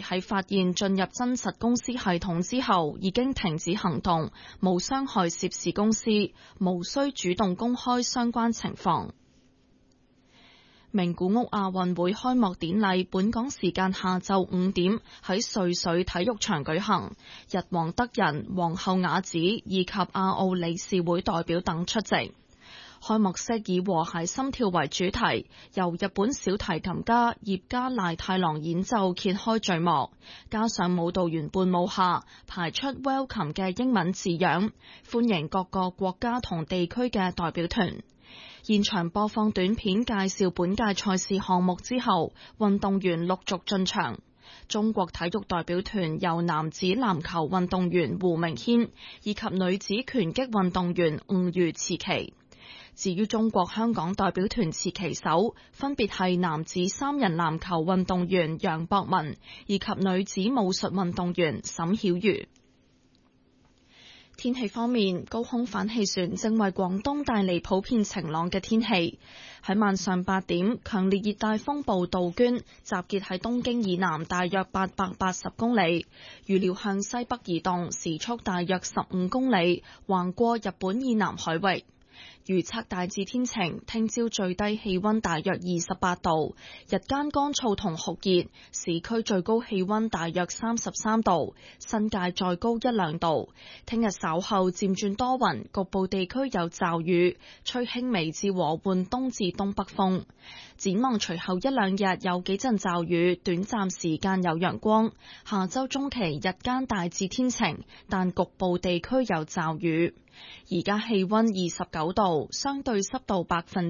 喺發現進入真實公司系統之後，已經停止行動，無傷害涉事公司，無需主動公開相關情況。名古屋亞運會開幕典禮本港時間下晝5點喺瑞水體育場舉行，日皇德仁、皇后雅子以及亞奧理事會代表等出席。開幕式以和諧心跳為主題，由日本小提琴家葉加賴太郎演奏揭開序幕，加上舞蹈員伴舞下排出 Welcome 嘅英文字樣，歡迎各個國家同地區嘅代表團。現場播放短片介紹本屆賽事項目之後，運動員陸續進場。中國體育代表團由男子籃球運動員胡明軒以及女子拳擊運動員吳瑜持旗。至於中國香港代表團持旗手分別係男子3人籃球運動員楊博文以及女子武術運動員沈曉瑜。天氣方面，高空反氣旋正為廣東帶嚟普遍晴朗嘅天氣。喺晚上8點，強烈熱帶風暴杜鵑集結喺東京以南大約880公里，預料向西北移動，時速大約15公里，橫過日本以南海域。預測大致天晴，聽朝最低氣溫大約28度，日間乾燥同酷熱，市區最高氣溫大約33度，新界再高1-2度。聽日稍後漸轉多雲，局部地區有驟雨，吹輕微至和緩東至東北風。展望隨後1-2日有幾陣驟雨，短暫時間有陽光。下周中期日間大致天晴，但局部地區有驟雨。而家氣溫29度，相對濕度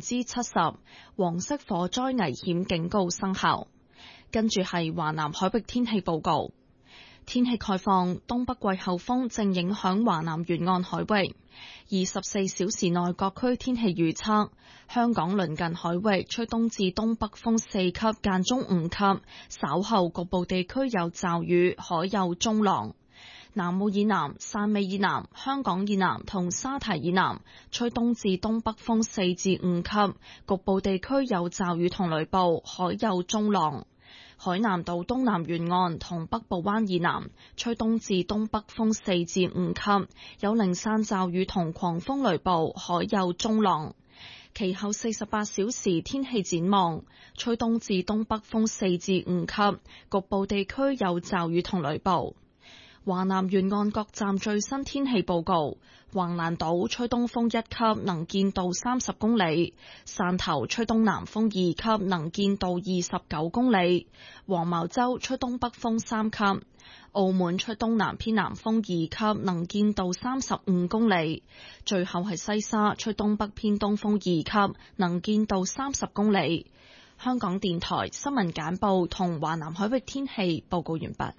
70%，黃色火災危險警告生效。跟住係華南海域天氣報告。天氣概況，東北季候風正影響華南沿岸海域。24小時內各區天氣預測：香港鄰近海域吹東至東北風4級，間中5級，稍後局部地區有驟雨，海有中浪。南澳以南、汕尾以南、香港以南同沙堤以南吹東至東北風4至5級，局部地區有驟雨同雷暴，海有中浪。海南島東南沿岸同北部灣以南吹東至東北風4至5級，有零散驟雨同狂風雷暴，海有中浪。其後48小時天氣展望，吹東至東北風4至5級，局部地區有驟雨同雷暴。華南沿岸各站最新天氣報告：橫瀾島吹東風1級，能見度30公里；汕頭吹東南風2級，能見度29公里；黃茅洲吹東北風3級；澳門吹東南偏南風2級，能見度35公里；最後係西沙吹東北偏東風2級，能見度30公里。香港電台新聞簡報同華南海域天氣報告完畢。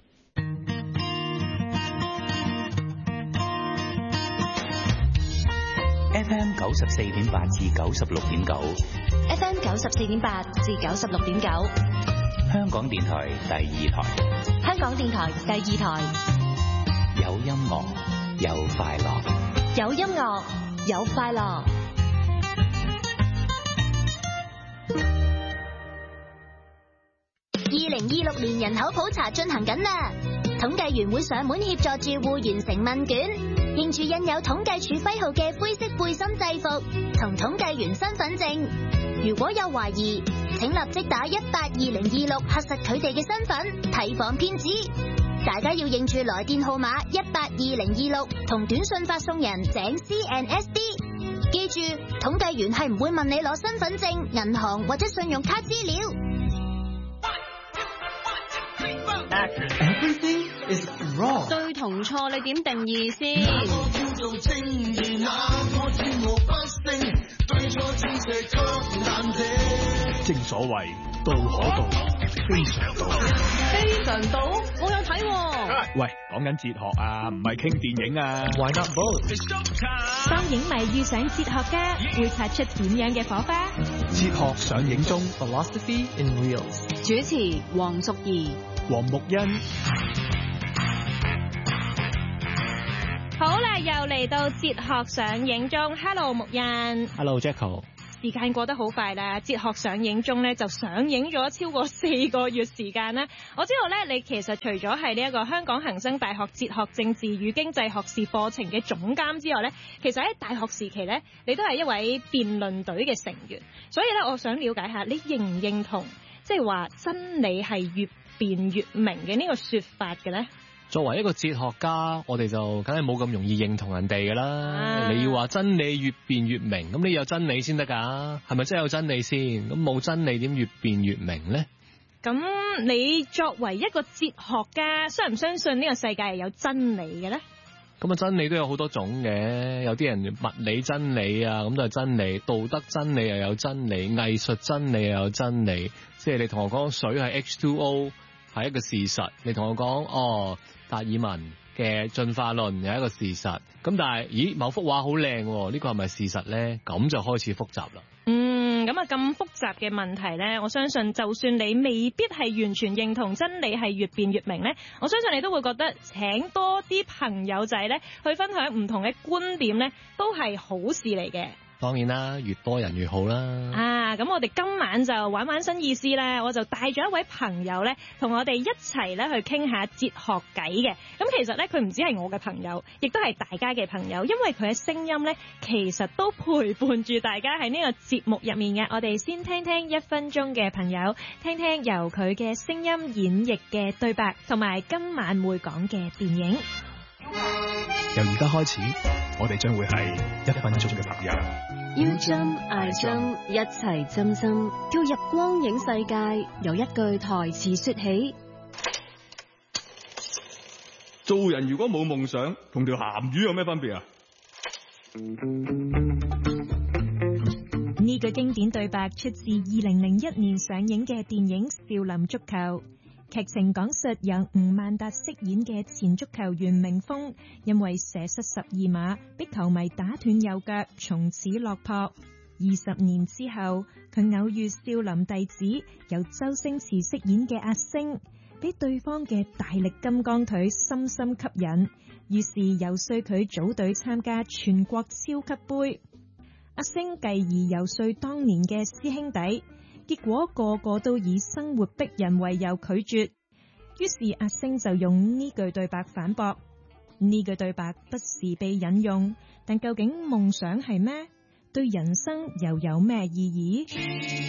FM 94.8至96.9 ，FM 94.8至96.9， 香港電台第2台， 香港電台第2台， 有音樂，有快樂， 有音樂，有快樂。2026年人口普查進行緊啦，統計員會上門協助住戶完成問卷。認住印有統計處徽號嘅灰色背心制服同統計員身份證，如果有懷疑，請立即打182026核實佢哋嘅身份，提防騙子。大家要認住來電號碼182026同短信發送人井 CNSD。記住，統計員係唔會問你攞身份證、銀行或者信用卡資料。 Everything is wrong。 對同錯你點定義先？ 正所謂道可道，非常道。 非常道，我有睇喎。 喂，講緊哲學啊，唔係傾電影啊。Why not both？ 當影迷遇上哲學家，會擦出點樣嘅火花？ 哲學上映中 ，Philosophy in Reels。 主持黃淑儀、 黃木欣。 好啦，又嚟到哲學上映中。Hello 木欣。 Hello Jacko。 時間過得好快啦，哲學上映中咧就上映咗超過4個月時間啦。我知道咧，你其實除咗係呢一個香港恒生大學哲學政治與經濟學士課程嘅總監之外咧，其實喺大學時期咧，你都係一位辯論隊嘅成員。所以咧，我想了解下，你認唔認同即係話真理係越辯越明嘅呢個說法嘅咧？ 作為一個哲學家，我哋就梗係冇咁容易認同人哋㗎啦。你要話真理越辯越明，咁你有真理先得㗎，係咪真係有真理先？咁冇真理點越辯越明呢？ 咁你作為一個哲學家，相唔相信呢個世界係有真理嘅呢？ 咁啊，真理都有好多種嘅，有啲人物理真理啊，咁就係真理；道德真理又有真理，藝術真理又有真理。即係你同我講水係 H2O 係一個事實，你同我講達爾文嘅進化論有一個事實，咁但係咦某幅畫好靚，呢個係咪事實呢？咁就開始複雜啦。 咁啊咁複雜嘅問題呢，我相信就算你未必係完全認同真理係越辯越明呢，我相信你都會覺得請多啲朋友仔呢去分享唔同嘅觀點呢，都係好事嚟嘅。 當然啦，越多人越好啦。 咁我哋今晚就玩玩新意思啦，我就帶咗一位朋友咧，同我哋一齊咧去傾下哲學偈嘅。咁其實咧，佢唔止係我嘅朋友，亦都係大家嘅朋友，因為佢嘅聲音咧，其實都陪伴住大家喺呢個節目入面嘅。我哋先聽聽1分鐘嘅朋友，聽聽由佢嘅聲音演繹嘅對白，同埋今晚會講嘅電影。 由而家開始，我哋將會係1分鐘嘅朋友。 要針挨針，一齊針針，跳入光影世界。由一句台詞說起。 做人如果冇夢想，同條鹹魚有咩分別啊？ 呢句經典對白出自2001年上映嘅電影《少林足球》。劇情講述由吳孟達飾演嘅前足球員明峰，因為射失12碼，被球迷打斷右腳，從此落魄。20年之後，佢偶遇少林弟子由周星馳飾演嘅阿星，俾對方嘅大力金剛腿深深吸引，於是游說佢組隊參加全國超級杯。阿星繼而游說當年嘅師兄弟。結果個個都以生活逼人為由拒絕，於是阿星就用呢句對白反駁。呢句對白不時被引用，但究竟夢想係咩？對人生又有咩意義？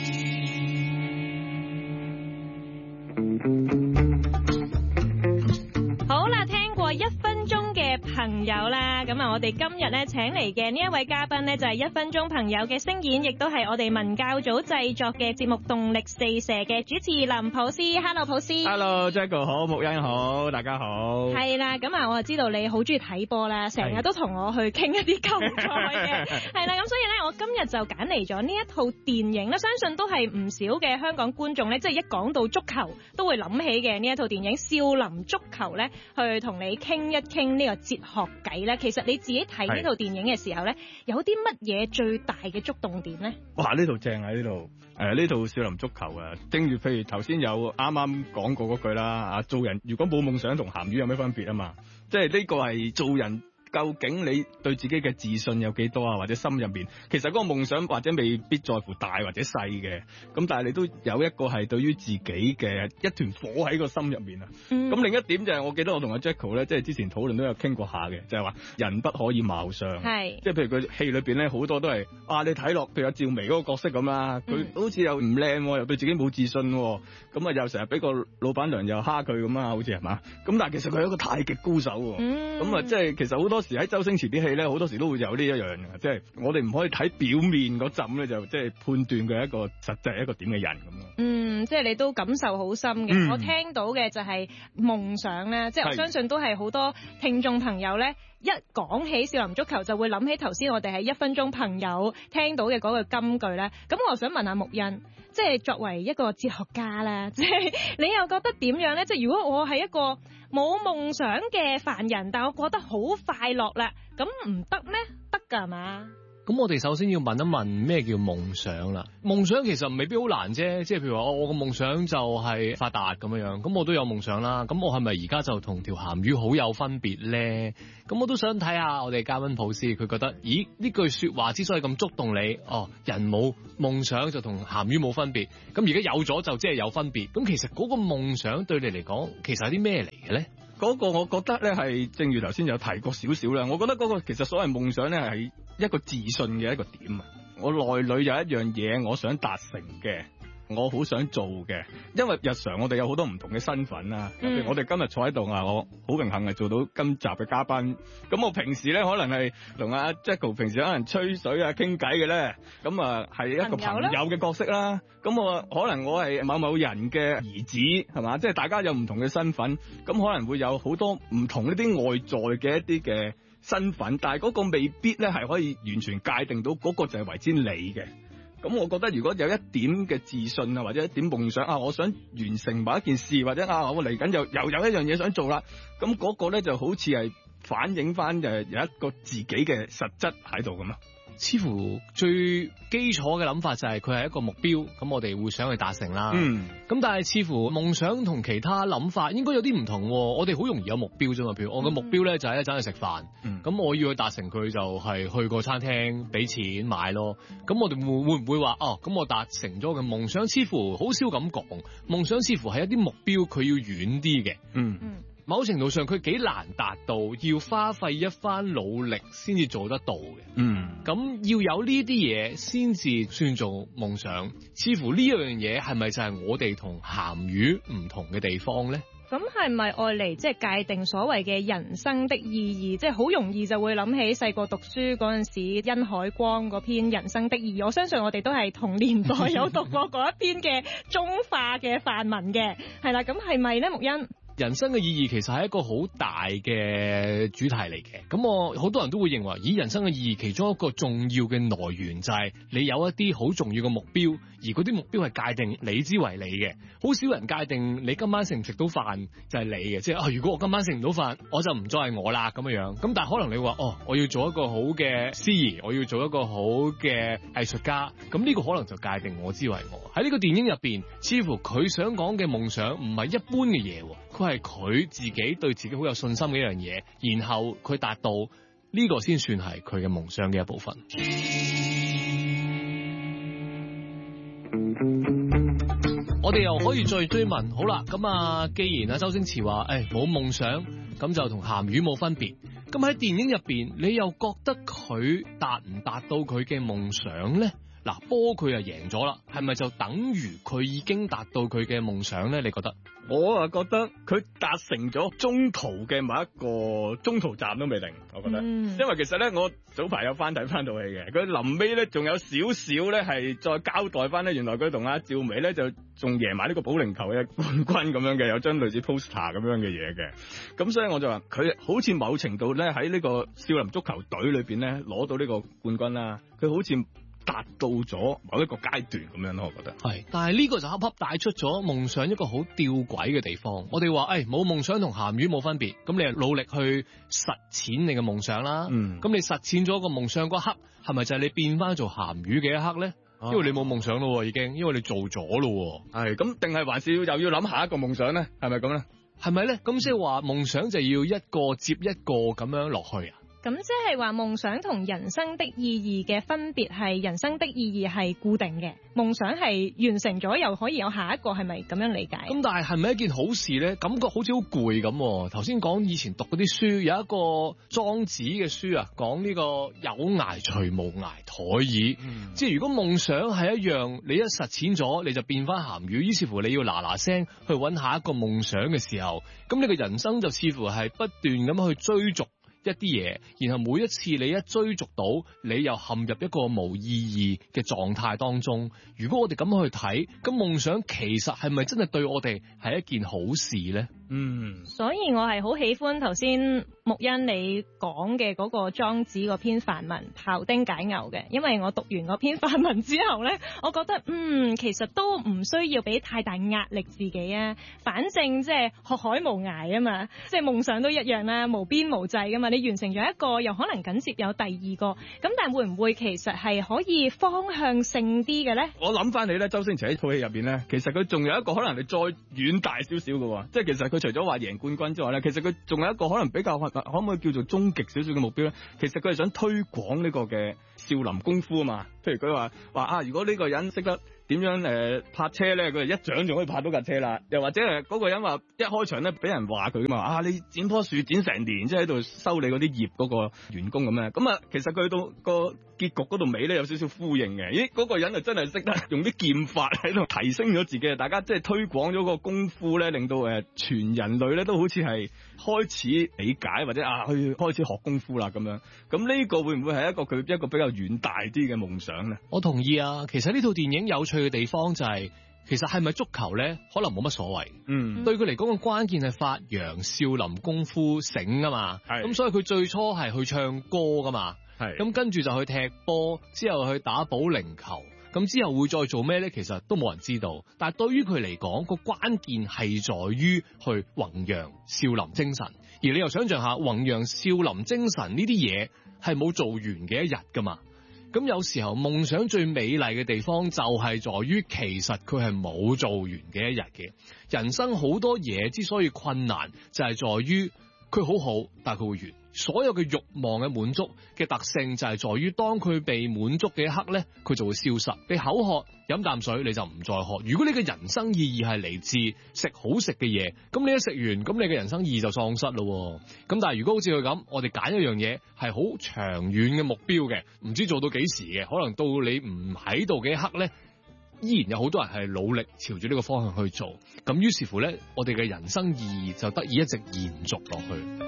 好啦，聽過1分鐘嘅朋友啦，咁啊，我哋今日咧請嚟嘅呢一位嘉賓咧就係1分鐘朋友嘅聲演，亦都係我哋文教組製作嘅節目動力四射嘅主持林普斯。Hello， 普斯。 Hello， Jacko 好，木欣好，大家好。 係啦，咁啊，我就知道你好中意睇波啦，成日都同我去傾一啲球賽嘅。係啦，咁所以咧，我今日就揀嚟咗呢一套電影啦，相信都係唔少嘅香港觀眾咧，即係一講到足球都會諗起嘅呢一套電影《少林足球》咧，去同你傾一傾呢個哲學偈咧。其實你自己睇呢套電影嘅時候咧，有啲乜嘢最大嘅觸動點咧？ 哇！呢度正啊，呢度呢套少林足球啊，正如譬如頭先有啱啱講過嗰句啦，做人如果冇夢想同鹹魚有咩分別啊嘛？即係呢個係做人。究竟你對自己嘅自信有幾多啊？或者心入面，其實嗰個夢想或者未必在乎大或者細嘅，咁但係你都有一個係對於自己嘅一團火喺個心入面啊。咁另一點就係我記得我同阿 Jacko 咧，即係之前討論都有傾過下嘅，就係話人不可以貌相。係，即係譬如佢戲裏邊咧好多都係你睇落譬如阿趙薇嗰個角色咁啦，佢好似又唔靚，又對自己冇自信，咁啊又成日俾個老闆娘又蝦佢咁啊，好似係嘛？咁但係其實佢係一個太極高手喎。咁啊即係其實好多時喺周星馳啲戲咧，好多時都會有呢一樣嘅，即係我哋唔可以睇表面嗰陣咧，就即係判斷佢係一個實際係一個點嘅人咁咯。 即係你都感受好深嘅。我聽到嘅就係夢想咧，即係我相信都係好多聽眾朋友咧，一講起少林足球就會諗起頭先我哋喺1分鐘朋友聽到嘅嗰句金句咧。咁我想問下木欣，即係作為一個哲學家啦，即係你又覺得點樣咧？即係如果我係一個冇夢想嘅凡人，但我覺得好快樂啦，咁唔得咩？得㗎係嘛？ 咁我哋首先要問一問咩叫夢想啦。夢想其實未必好難啫，即係譬如話我個夢想就係發達咁樣，咁我都有夢想啦。咁我係咪而家就同條鹹魚好有分別咧？咁我都想睇下我哋嘉賓普斯，佢覺得，咦呢句說話之所以咁觸動你，人冇夢想就同鹹魚冇分別，咁而家有咗就即係有分別。咁其實嗰個夢想對你嚟講，其實係啲咩嚟嘅咧？ 嗰個我覺得咧係，正如頭先有提過少少啦。我覺得嗰個其實所謂夢想咧係一個自信嘅一個點啊。我內裏有一樣嘢我想達成嘅，我好想做嘅。因為日常我哋有好多唔同嘅身份啊。譬如我哋今日坐喺度啊，我好榮幸係做到今集嘅嘉賓。咁我平時咧可能係同阿 Jacko 平時可能吹水啊傾偈嘅咧，咁啊係一個朋友嘅角色啦。咁我可能我係某某人嘅兒子係嘛，即係大家有唔同嘅身份，咁可能會有好多唔同一啲外在嘅一啲嘅身份，但係嗰個未必咧係可以完全界定到嗰個就係為之你嘅。咁我覺得如果有一點嘅自信啊，或者一點夢想啊，我想完成某一件事，或者我嚟緊又有一樣嘢想做啦，咁嗰個咧就好似係反映翻有一個自己嘅實質喺度咁咯。 似乎最基礎嘅諗法就係佢係一個目標，咁我哋會想去達成啦。咁但係似乎夢想同其他諗法應該有啲唔同。我哋好容易有目標啫嘛，譬如我嘅目標咧就係一陣去食飯，咁我要去達成佢就係去個餐廳俾錢買咯。咁我哋會唔會話咁我達成咗嘅夢想？似乎好少咁講，夢想似乎係一啲目標佢要遠啲嘅。某程度上佢幾難達到，要花費一番努力先至做得到嘅。咁要有呢啲嘢先至算做夢想。似乎呢樣嘢係咪就係我哋同鹹魚唔同嘅地方咧？ 咁係咪愛嚟即係界定所謂嘅人生的意義？即係好容易就會諗起細個讀書嗰陣時殷海光嗰篇《人生的意義》。我相信我哋都係同年代有讀過嗰一篇嘅中化嘅範文嘅，係啦。咁係咪咧，沐恩？ 人生嘅意義其實係一個好大嘅主題嚟嘅，咁好多人都會認為，咦，人生嘅意義其中一個重要嘅來源就係你有一啲好重要嘅目標，而嗰啲目標係界定你之為你嘅，好少人界定你今晚食唔食到飯就係你嘅，即係如果我今晚食唔到飯，我就唔再係我啦咁樣。咁但係可能你話我要做一個好嘅司儀，我要做一個好嘅藝術家，咁呢個可能就界定我之為我。喺呢個電影入邊，似乎佢想講嘅夢想唔係一般嘅嘢，佢係佢自己對自己好有信心嘅一樣嘢，然後佢達到呢個先算係佢嘅夢想嘅一部分。我哋又可以再追問，好啦，咁既然周星馳話冇夢想，咁就同鹹魚冇分別。咁喺電影入邊，你又覺得佢達唔達到佢嘅夢想咧？嗱，波佢又贏咗啦，係咪就等於佢已經達到佢嘅夢想咧？你覺得？ 我覺得佢達成咗中途嘅某一個中途站都未定，我覺得，因為其實咧，我早排有翻睇翻套戲嘅，佢臨尾咧仲有少少咧係再交代翻咧，原來佢同阿趙薇咧就仲贏埋呢個保齡球嘅冠軍咁樣嘅，有張類似 poster 咁樣嘅嘢嘅，咁所以我就話佢好似某程度咧喺呢個少林足球隊裏邊咧攞到呢個冠軍啦，佢好似達到咗某一個階段咁樣咯，我覺得係，但係呢個就恰恰帶出咗夢想一個好吊詭嘅地方。我哋話冇夢想同鹹魚冇分別，咁你係努力去實踐你嘅夢想啦。咁你實踐咗個夢想嗰刻，係咪就係你變翻做鹹魚嘅一刻咧？因為你冇夢想咯，已經，因為你做咗咯。 係咁，定係還是又要諗下一個夢想咧？係咪咁咧？ 係咪咧？咁即係話夢想就要一個接一個咁樣落去啊？ 咁即係話夢想同人生的意義嘅分別係人生的意義係固定嘅，夢想係完成咗又可以有下一個，係咪咁樣理解？咁但係係咪一件好事咧？感覺好似好攰咁。頭先講以前讀嗰啲書，有一個莊子嘅書啊，講呢個有涯隨無涯殆矣。即係如果夢想係一樣，你一實踐咗你就變翻鹹魚，於是乎你要嗱聲去揾下一個夢想嘅時候，咁你嘅人生就似乎係不斷咁去追逐一啲嘢，然後每一次你一追逐到，你又陷入一個冇意義嘅狀態當中。如果我哋咁去睇，咁夢想其實係咪真係對我哋係一件好事咧？ 所以我係好喜歡頭先木欣你講嘅嗰個莊子嗰篇範文庖丁解牛嘅，因為我讀完嗰篇範文之後咧，我覺得其實都唔需要俾太大壓力自己啊，反正即係學海無涯啊嘛，即係夢想都一樣啦，無邊無際噶嘛，你完成咗一個又可能緊接有第二個，咁但係會唔會其實係可以方向性啲嘅咧？我諗翻起咧，周星馳喺套戲入邊咧，其實佢仲有一個可能係再遠大少少嘅，即係其實佢除咗話贏冠軍之外咧，其實佢仲有一個可能比較可唔可以叫做終極少少嘅目標咧？其實佢係想推廣呢個嘅少林功夫啊嘛。譬如佢話如果呢個人識得點樣拍車咧，佢一掌就可以拍到架車啦。又或者嗰個人話一開場咧俾人話佢嘛，你剪棵樹剪成年，即係喺度收你嗰啲葉嗰個員工咁樣。咁啊，其實佢去到個結局嗰度尾咧有少少呼應嘅。咦，嗰個人就真係識得用啲劍法喺度提升咗自己，大家即係推廣咗個功夫咧，令到全人類咧都好似係開始理解或者去開始學功夫啦咁樣。咁呢個會唔會係佢一個比較遠大啲嘅夢想咧？我同意啊。其實呢套電影有趣嘅地方就係，其實係咪足球咧，可能冇乜所謂。對佢嚟講個關鍵係發揚少林功夫醒啊嘛。咁所以佢最初係去唱歌噶嘛。咁跟住就去踢波，之後去打保齡球。咁之後會再做咩咧？其實都冇人知道。但係對於佢嚟講，個關鍵係在於去弘揚少林精神。而你又想象下，弘揚少林精神呢啲嘢係冇做完嘅一日噶嘛。咁有時候夢想最美麗嘅地方就係在於，其實佢係冇做完嘅一日嘅。人生好多嘢之所以困難，就係在於佢好好，但係佢會完。所有嘅慾望嘅滿足嘅特性就係在於，當佢被滿足嘅一刻咧，佢就會消失。你口渴飲啖水你就唔再渴。如果你嘅人生意義係嚟自食好食嘅嘢，咁你一食完，咁你嘅人生意義就喪失咯。咁但係如果好似佢咁，我哋揀一樣嘢係好長遠嘅目標嘅，唔知做到幾時嘅，可能到你唔喺度嘅一刻咧，依然有好多人係努力朝住呢個方向去做。咁於是乎咧，我哋嘅人生意義就得以一直延續落去。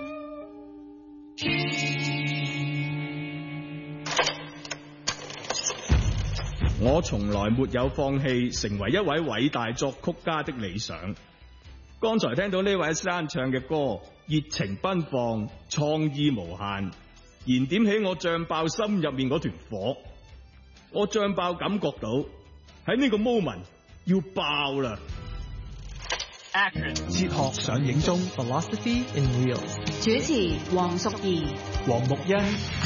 我從來沒有放棄成為一位偉大作曲家的理想。剛才聽到呢位山唱嘅歌，熱情奔放，創意無限，燃點起我脹爆心入面嗰團火。我脹爆感覺到喺呢個 moment 要爆啦！ 哲學上映中 Philosophy in Wheels， 主持黃淑儀、 黃木欣。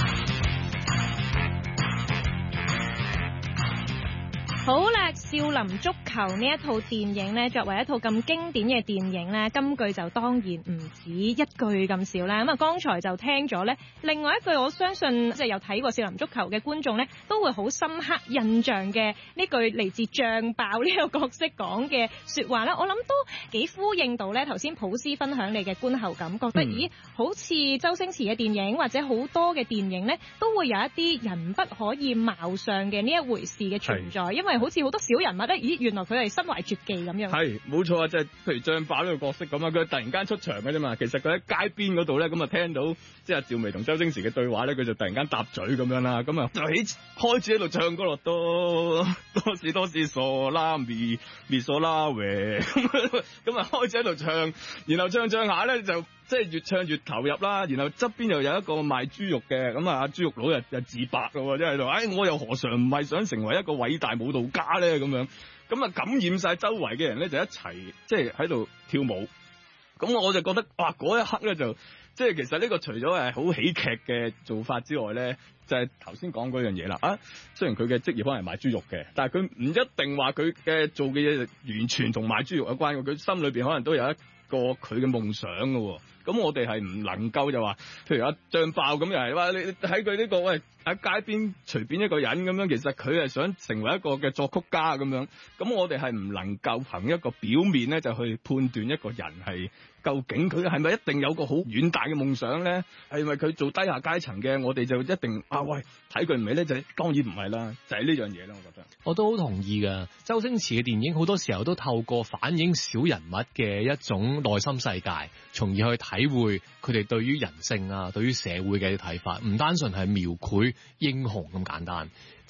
好啦，少林足球呢一套電影呢，作為一套咁經典嘅電影呢，金句就當然唔止一句咁少啦。咁啊，剛才就聽咗呢，另外一句我相信即係有睇過少林足球嘅觀眾呢，都會好深刻印象嘅呢句嚟自脹爆呢個角色講嘅說話啦。我諗都幾呼應到呢頭先普斯分享你嘅觀後感，覺得咦，好似周星馳嘅電影或者好多嘅電影呢，都會有一啲人不可以貌相嘅呢一回事嘅存在，因為好似好多小人物咧，咦，原來佢係身懷絕技咁樣。係冇錯啊，即係譬如脹爆呢個角色咁啊，佢突然間出場嘅啫嘛。其實佢喺街邊嗰度咧，咁啊聽到即係趙薇同周星馳嘅對話咧，佢就突然間搭嘴咁樣啦。咁啊就開始喺度唱歌咯，多士傻啦咪傻啦喂，咁啊開始喺度唱，然後唱下咧就即係越唱越投入啦。然後側邊又有一個賣豬肉嘅，咁啊豬肉佬又自白咯，即係喺度，我又何嘗唔係想成為一個偉大舞蹈家咧咁樣。咁啊感染晒周圍嘅人咧，就一齊即係喺度跳舞。咁我就覺得哇，嗰一刻咧就即係其實呢個除咗係好喜劇嘅做法之外咧，就係頭先講嗰樣嘢啦。雖然佢嘅職業可能係賣豬肉嘅，但係佢唔一定話佢嘅做嘅嘢完全同賣豬肉有關嘅。佢心裏邊可能都有一個佢嘅夢想嘅。咁我哋係唔能夠就話，譬如脹爆咁又係話，你喺佢呢個喂喺街邊隨便一個人咁樣，其實佢係想成為一個嘅作曲家咁樣。咁我哋係唔能夠憑一個表面咧就去判斷一個人係究竟佢係咪一定有個好遠大嘅夢想咧？係咪佢做低下階層嘅？我哋就一定喂睇佢唔起咧？就當然唔係啦，就係呢樣嘢啦。我覺得我都好同意㗎。周星馳嘅電影好多時候都透過反映小人物嘅一種內心世界，從而去體會佢哋對於人性啊、對於社會嘅睇法，唔單純係描繪英雄咁簡單。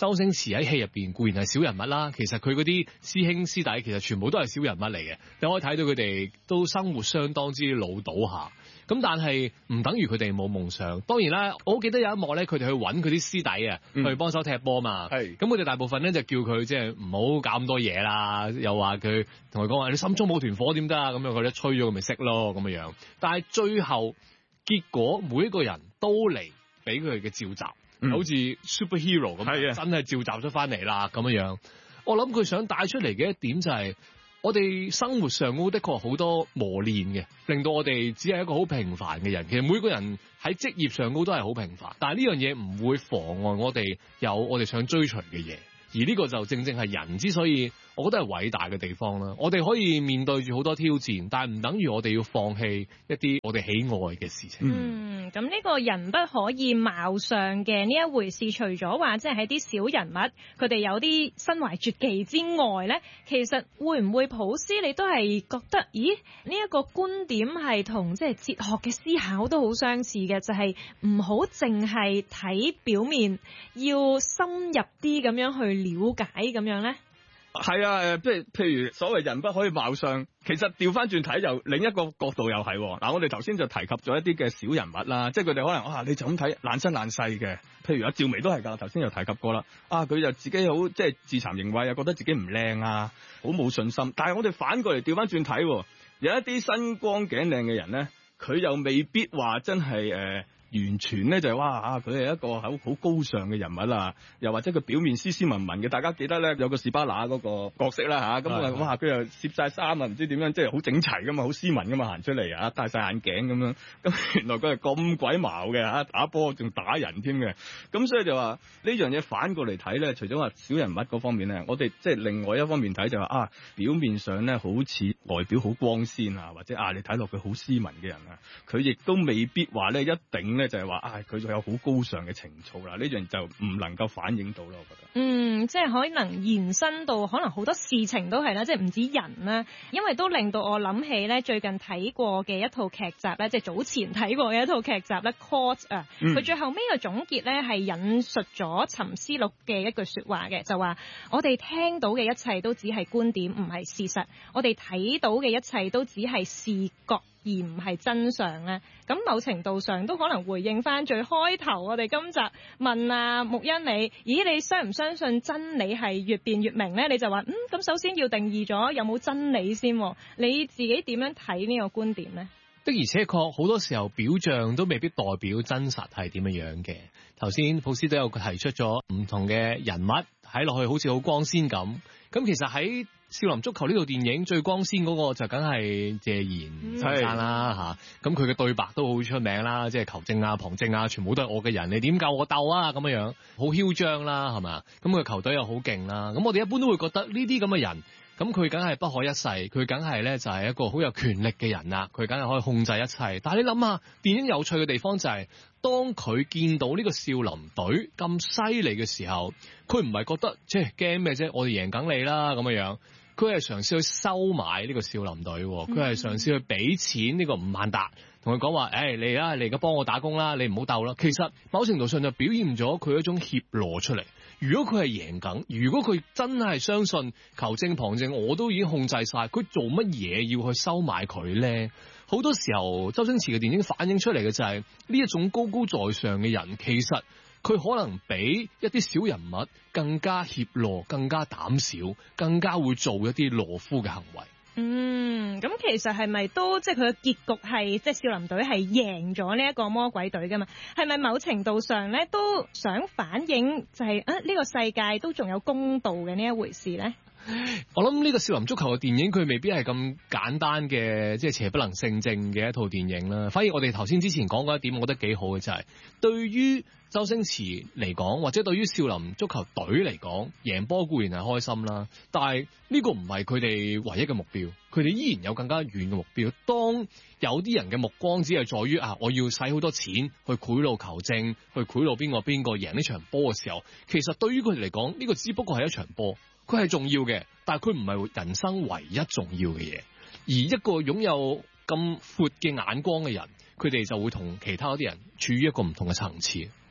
周星馳喺戲入邊固然係小人物啦，其實佢嗰啲師兄師弟其實全部都係小人物嚟嘅，你可以睇到佢哋都生活相當之潦倒下。咁但係唔等於佢哋冇夢想。當然啦，我好記得有一幕咧，佢哋去揾佢啲師弟啊，去幫手踢波嘛。係。咁佢哋大部分咧就叫佢即係唔好搞咁多嘢啦，又話佢同佢講話你心中冇團火點得啊？咁樣佢一吹咗佢咪識咯咁樣。但係最後結果每一個人都嚟俾佢嘅召集，好似 superhero 咁，真係召集咗翻嚟啦咁樣。我諗佢想帶出嚟嘅一點就係，我哋生活上的確好多磨練嘅，令到我哋只係一個好平凡嘅人。其實每個人喺職業上都係好平凡，但係呢樣嘢唔會妨礙我哋有我哋想追隨嘅嘢。而呢個就正正係人之所以我覺得係偉大嘅地方啦。我哋可以面對住好多挑戰，但係唔等於我哋要放棄一啲我哋喜愛嘅事情。 咁呢個人不可以貌相嘅呢一回事，除咗話即係喺啲小人物佢哋有啲身懷絕技之外咧，其實會唔會普斯你都係覺得，咦呢一個觀點係同即係哲學嘅思考都好相似嘅，就係唔好淨係睇表面，要深入啲咁樣去了解咁樣咧？ 係啊，譬如所謂人不可以貌相，其實調翻轉睇又另一個角度又係嗱。我哋頭先就提及咗一啲嘅小人物啦，即係佢哋可能你就咁睇爛身爛世嘅，譬如阿趙薇都係㗎，頭先又提及過啦。佢就自己好即係自慚形穢啊，覺得自己唔靚啊，好冇信心。但係我哋反過嚟調翻轉睇，有一啲身光頸靚嘅人咧，佢又未必話真係完全咧就係佢係一個好高尚嘅人物啦，又或者佢表面斯斯文文嘅，大家記得咧有個士巴拿嗰個角色啦咁佢又攝晒衫啊，唔知點樣，即係好整齊噶嘛，好斯文噶嘛，行出嚟戴晒眼鏡咁樣，咁原來佢係咁鬼茅嘅打波仲打人添嘅，咁所以就話呢樣嘢反過嚟睇咧，除咗話小人物嗰方面咧，我哋即係另外一方面睇就話表面上咧好似外表好光鮮啊，或者你睇落佢好斯文嘅人啊，佢亦都未必話咧一定咧就係話佢就有好高尚嘅情操啦，呢樣就唔能夠反映到咯，我覺得。 即係可能延伸到可能好多事情都係啦，即係唔止人啦，因為都令到我諗起咧最近睇過嘅一套劇集咧，即係早前睇過嘅一套劇集咧 Caught 啊，佢最後尾嘅總結咧係引述咗沉思錄嘅一句說話嘅，就話我哋聽到嘅一切都只係觀點，唔係事實；我哋睇到嘅一切都只係視覺，而唔係真相咧。咁某程度上都可能回應翻最開頭我哋今集問沐恩你相唔相信真理係越辯越明咧？你就話咁首先要定義咗有冇真理先，你自己點樣睇呢個觀點咧？ 的而且確好多時候表象都未必代表真實係點樣嘅。頭先普斯都有提出咗唔同嘅人物睇落去好似好光鮮咁，咁其實喺少林足球呢套電影最光鮮嗰個就梗係謝賢先生啦嚇，咁佢嘅對白都好出名啦，即係球證啊、旁證啊，全部都係我嘅人，你點夠我鬥啊咁樣，好囂張啦係嘛，咁佢球隊又好勁啦，咁我哋一般都會覺得呢啲咁嘅人，咁佢梗係不可一世，佢梗係咧就係一個好有權力嘅人啦，佢梗係可以控制一切。但係你諗下，電影有趣嘅地方就係，當佢見到呢個少林隊咁犀利嘅時候，佢唔係覺得即係驚咩啫，我哋贏緊你啦咁樣。佢係嘗試去收買呢個少林隊，佢係嘗試去俾錢呢個吳孟達，同佢講話，你而家幫我打工啦，你唔好鬥啦。其實某程度上就表現咗佢一種怯懦出嚟。如果佢係贏緊，如果佢真係相信球證旁證我都已經控制晒，佢做乜嘢要去收買佢咧？好多時候周星馳嘅電影反映出嚟嘅就係呢一種高高在上嘅人，其實佢可能比一啲小人物更加怯懦、更加膽小、更加會做一啲懦夫嘅行為。 咁其實係咪都即係佢嘅結局係即係少林隊係贏咗呢一個魔鬼隊噶嘛？係咪某程度上咧都想反映就係呢個世界都仲有公道嘅呢一回事咧？ 我諗呢個少林足球嘅電影佢未必係咁簡單嘅，即係邪不能勝正嘅一套電影啦。反而我哋頭先之前講過一點，我覺得幾好嘅就係，對於周星馳嚟講，或者對於少林足球隊嚟講，贏波固然係開心啦，但係呢個唔係佢哋唯一嘅目標，佢哋依然有更加遠嘅目標。當有啲人嘅目光只係在於我要使好多錢去賄賂球證，去賄賂邊個贏呢場波嘅時候，其實對於佢哋嚟講，呢個只不過係一場波。佢係重要嘅，但係佢唔係人生唯一重要嘅嘢。而一個擁有咁闊嘅眼光嘅人，佢哋就會同其他啲人處於一個唔同嘅層次。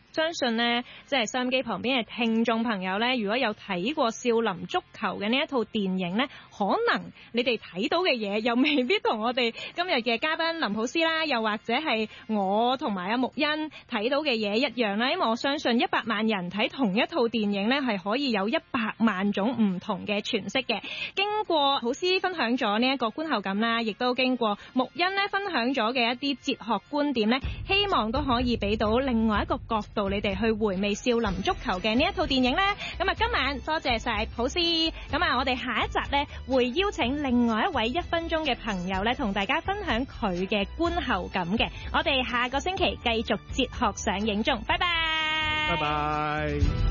相信呢，即係收音機旁邊嘅聽眾朋友呢，如果有睇過《少林足球》嘅呢一套電影呢，可能你哋睇到嘅嘢又未必同我哋今日嘅嘉賓林普斯啦，又或者係我同埋阿木恩睇到嘅嘢一樣啦。因為我相信100萬人睇同一套電影呢，係可以有100萬種唔同嘅詮釋嘅。經過普斯分享咗呢一個觀後感啦，亦都經過木恩呢分享咗嘅一啲哲學觀點呢，希望都可以俾到另外一個角度你哋去回味少林足球嘅呢一套電影啦。咁啊，今晚多謝晒普斯。咁啊，我哋下一集呢，會邀請另外一位1分鐘嘅朋友呢，同大家分享佢嘅觀後感嘅。我哋下個星期繼續哲學上映中，拜拜。 拜拜。